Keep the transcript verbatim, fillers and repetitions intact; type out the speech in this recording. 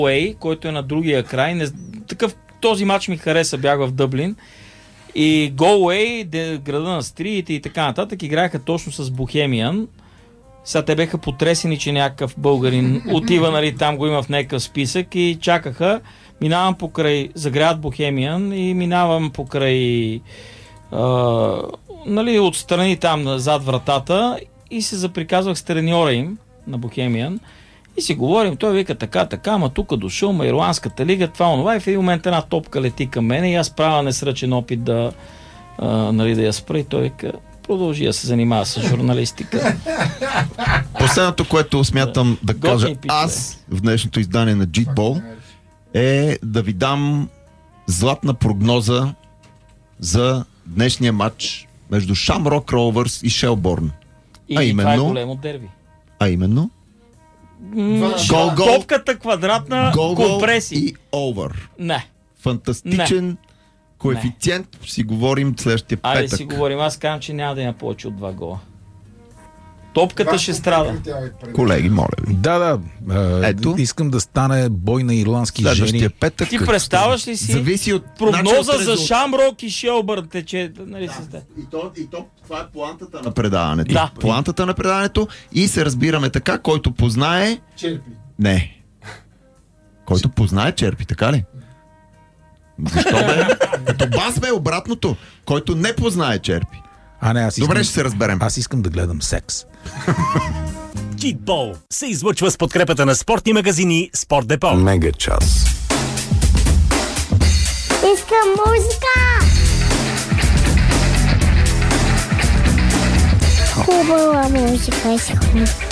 Galway, който е на другия край. Не, такъв, този матч ми хареса, бях в Дъблин. И Galway, града на стриите и така нататък, играеха точно с Бохемиан. Сега те беха потресени, че някакъв българин отива, нали, там го има в някакъв списък и чакаха. Минавам покрай, загряват Бохемиан и минавам покрай а, нали, отстрани там зад вратата и се заприказвах с треньора им на Бохемиан и си говорим, той вика така, така, ама тук дошъл, ма Ирландската лига, това онова и в един момент една топка лети към мене и аз правя несръчен опит да, а, нали, да я спра и той вика, продължи да се занимава с журналистика. Последното, което смятам да, да кажа аз в днешното издание на Джитбол е да ви дам златна прогноза за днешния матч между Шамрок Ровърс и Шелборн. И а именно, това е големо дерби. А именно? М- гол, гол, топката квадратна, гол, компреси. И овър. Не. Фантастичен не. коефициент. Не. Си говорим следващия петък. Айде си говорим. Аз казвам, че няма да има повече от два гола. Топката ще страда. Колеги, моля ви. Да, да. А, Ето. Искам да стане бой на ирландски жени. Петък. Ти представяш ли си зависи от прогноза за Шамрок и Шелбърн тече? Нали, да. и, то, и то, това е плантата на предаването. Да. Плантата на предаването и се разбираме така, който познае... Черпи. Не. Който познае черпи, така ли? Защо бе? Като бас бе обратното. Който не познае черпи. А, не, аз искам... Добре, ще се разберем. Аз искам да гледам секс. Джитбол се излъчва с подкрепата на спортни магазини Спорт Депо. Мега час. Искам музика! Хубава музика искам.